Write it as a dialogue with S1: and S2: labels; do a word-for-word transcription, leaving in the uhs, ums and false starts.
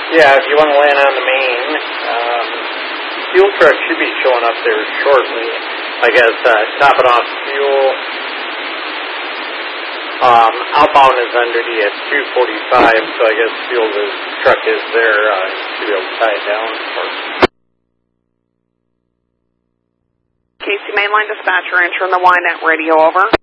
S1: Yeah, if you want to land on the main, um, fuel truck should be showing up there shortly. I guess uh, topping off fuel. Um, outbound is under the at two forty-five, so I guess fuel the truck is there. Uh, should be able to tie it down.
S2: Casey Mainline Dispatcher, entering the Y net radio, over.